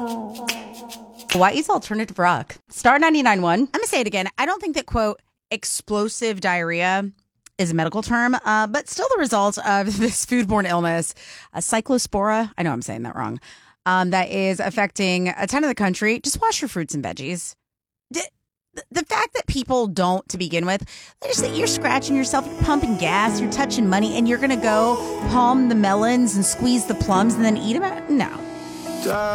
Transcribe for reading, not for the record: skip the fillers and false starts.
Hawaii's alternative rock. Star 99.1. I'm going to say it again. I don't think that, quote, explosive diarrhea is a medical term, but still the result of this foodborne illness, a cyclospora. I know I'm saying that wrong. That is affecting a ton of the country. Just wash your fruits and veggies. The fact that people don't, to begin with, you're scratching yourself, you're pumping gas, you're touching money, and you're going to go palm the melons and squeeze the plums and then eat them? No.